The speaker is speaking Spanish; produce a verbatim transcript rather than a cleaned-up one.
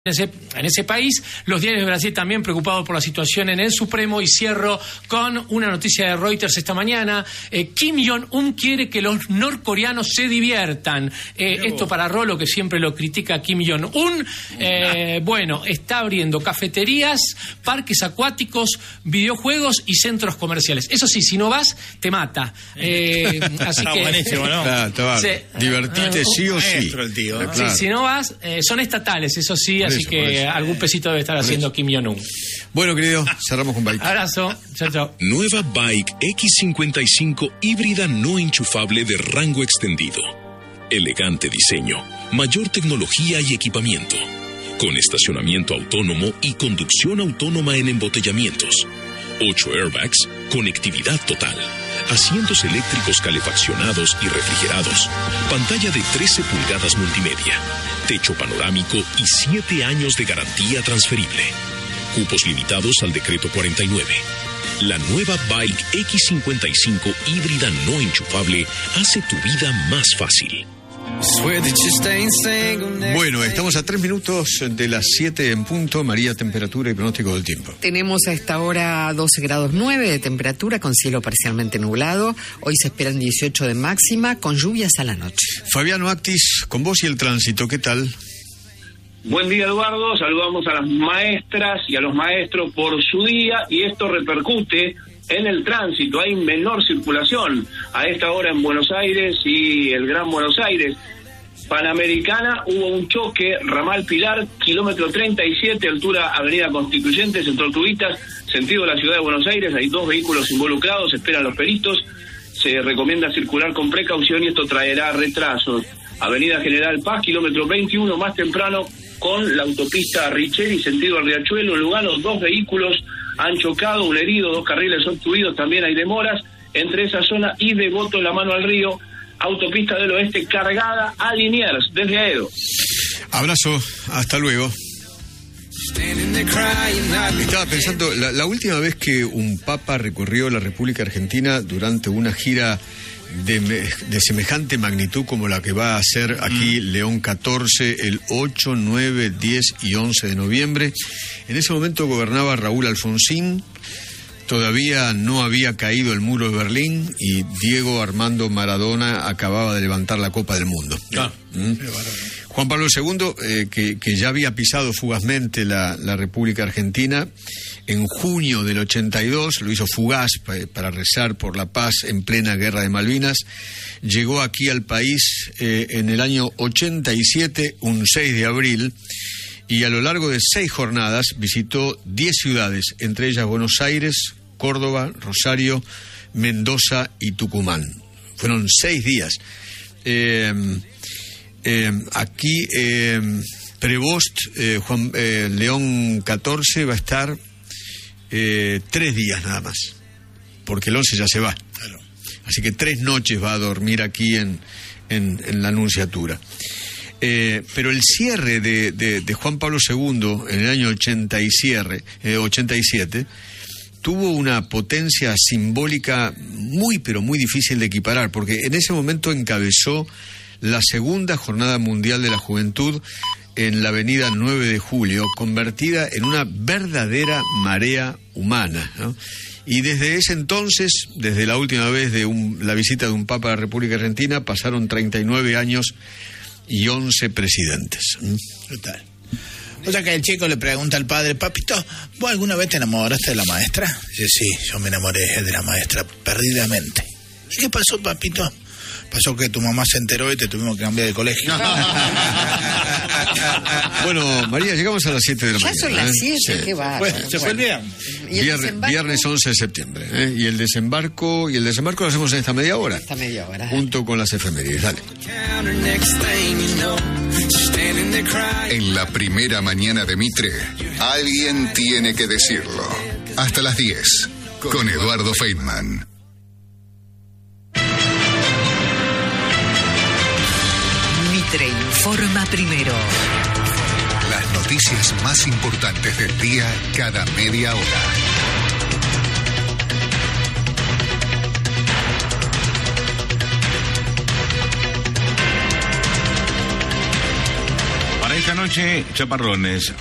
En ese, en ese país, los diarios de Brasil también preocupados por la situación en el Supremo, y cierro con una noticia de Reuters esta mañana. eh, Kim Jong-un quiere que los norcoreanos se diviertan. eh, esto para Rolo, que siempre lo critica a Kim Jong-un. eh, bueno, está abriendo cafeterías, parques acuáticos, videojuegos y centros comerciales. Eso sí, si no vas, te mata. eh, así está que buenísimo, ¿no? Claro, está sí, divertite sí o sí. Maestro el tío, ¿eh? Claro. Sí, si no vas, eh, son estatales, eso sí, así eso, que algún pesito debe estar haciendo eso. Kim Jong-un. Bueno, querido, cerramos con Bike. Abrazo, chao, chao. Nueva Bike X cincuenta y cinco híbrida no enchufable de rango extendido. Elegante diseño, mayor tecnología y equipamiento. Con estacionamiento autónomo y conducción autónoma en embotellamientos. Ocho airbags, conectividad total. Asientos eléctricos calefaccionados y refrigerados. Pantalla de trece pulgadas multimedia. Techo panorámico y siete años de garantía transferible. Cupos limitados al decreto cuarenta y nueve. La nueva Bike X cincuenta y cinco híbrida no enchufable hace tu vida más fácil. Bueno, estamos a tres minutos de las siete en punto. María, temperatura y pronóstico del tiempo. Tenemos a esta hora doce grados nueve de temperatura con cielo parcialmente nublado. Hoy se esperan dieciocho de máxima con lluvias a la noche. Fabiano Actis, con vos y el tránsito, ¿qué tal? Buen día, Eduardo. Saludamos a las maestras y a los maestros por su día, y esto repercute en el tránsito. Hay menor circulación a esta hora en Buenos Aires y el Gran Buenos Aires. Panamericana, hubo un choque, ramal Pilar, kilómetro treinta y siete, altura Avenida Constituyentes, en Tortuguitas, sentido de la ciudad de Buenos Aires. Hay dos vehículos involucrados, esperan los peritos. Se recomienda circular con precaución y esto traerá retrasos. Avenida General Paz, kilómetro veintiuno, más temprano, con la autopista Richeri, sentido al Riachuelo, Lugano, dos vehículos han chocado, un herido, dos carriles obstruidos, también hay demoras entre esa zona y Devoto, en la mano al río. Autopista del Oeste cargada a Liniers, desde Aedo. Abrazo, hasta luego. Estaba pensando, la, la última vez que un papa recorrió la República Argentina durante una gira de, de semejante magnitud como la que va a hacer aquí mm. León catorce el ocho, nueve, diez y once de noviembre. En ese momento gobernaba Raúl Alfonsín. Todavía no había caído el muro de Berlín y Diego Armando Maradona acababa de levantar la Copa del Mundo. Ah, ¿Mm? Juan Pablo segundo, eh, que, que ya había pisado fugazmente la, la República Argentina, en junio del ochenta y dos, lo hizo fugaz pa, para rezar por la paz en plena Guerra de Malvinas. Llegó aquí al país eh, en el año ochenta y siete, un seis de abril, y a lo largo de seis jornadas visitó diez ciudades, entre ellas Buenos Aires, Córdoba, Rosario, Mendoza y Tucumán. Fueron seis días. Eh, eh, aquí eh, Prevost, eh, Juan eh, León catorce va a estar eh, tres días nada más, porque el once ya se va. Claro. Así que tres noches va a dormir aquí en, en, en la Anunciatura. Eh, pero el cierre de, de, de Juan Pablo segundo en el año ochenta y siete, eh, ochenta y siete tuvo una potencia simbólica muy pero muy difícil de equiparar, porque en ese momento encabezó la segunda Jornada Mundial de la Juventud en la avenida nueve de julio, convertida en una verdadera marea humana, ¿no? Y desde ese entonces, desde la última vez de un, la visita de un Papa a la República Argentina, pasaron treinta y nueve años y once presidentes. Total. O sea que el chico le pregunta al padre: papito, ¿vos alguna vez te enamoraste de la maestra? Dice: sí, yo me enamoré de la maestra perdidamente. ¿Y qué pasó, papito? Pasó que tu mamá se enteró y te tuvimos que cambiar de colegio. Bueno, María, llegamos a las siete de la Ya mañana. son las ¿eh? siete, Sí. qué va. Bueno, se fue el viernes. Viernes, viernes once de septiembre. ¿eh? Y el desembarco, y el desembarco lo hacemos en esta media hora. Esta media hora. Junto con las efemérides. Dale. En la primera mañana de Mitre, alguien tiene que decirlo. Hasta las diez, con Eduardo Feynman. Mitre informa primero. Las noticias más importantes del día cada media hora. Para esta noche noche, chaparrones.